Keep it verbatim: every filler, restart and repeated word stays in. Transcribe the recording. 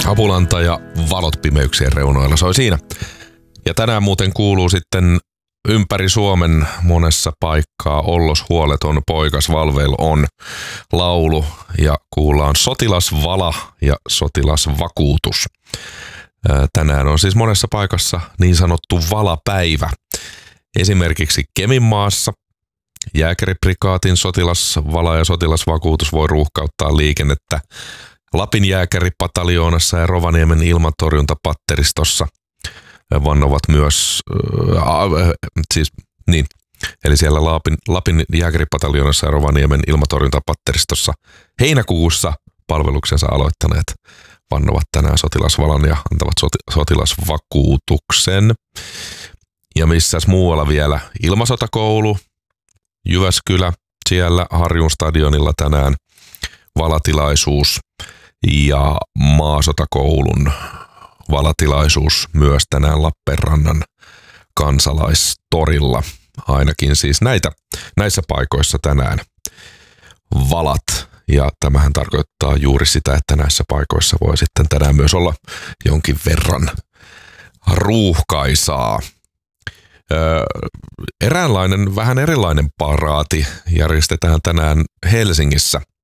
Apulanta ja valot pimeyksien reunoilla soi siinä. Ja tänään muuten kuuluu sitten ympäri Suomen monessa paikkaa Ollos huoleton poikas Valveil on laulu ja kuullaan sotilasvala ja sotilasvakuutus. Tänään on siis monessa paikassa niin sanottu valapäivä. Esimerkiksi Keminmaassa jääkäriprikaatin sotilasvala ja sotilasvakuutus voi ruuhkauttaa liikennettä Lapin jääkäripataljoonassa ja Rovaniemen ilmatorjuntapatteristossa vannovat myös, äh, siis niin, eli siellä Lapin, Lapin jääkäripataljoonassa ja Rovaniemen ilmatorjuntapatteristossa heinäkuussa palveluksensa aloittaneet vannovat tänään sotilasvalan ja antavat soti, sotilasvakuutuksen. Ja missäs muualla vielä ilmasotakoulu, Jyväskylä, siellä Harjun stadionilla tänään valatilaisuus ja maasotakoulun valatilaisuus myös tänään Lappeenrannan kansalaistorilla. Ainakin siis näitä, näissä paikoissa tänään valat. Ja tämähän tarkoittaa juuri sitä, että näissä paikoissa voi sitten tänään myös olla jonkin verran ruuhkaisaa. Öö, eräänlainen, vähän erilainen paraati järjestetään tänään Helsingissä.